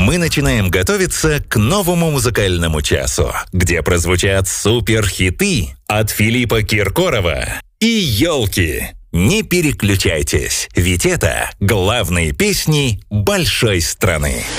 мы начинаем готовиться к новому музыкальному часу, где прозвучат суперхиты от Филиппа Киркорова и «Ёлки». Не переключайтесь, ведь это главные песни большой страны.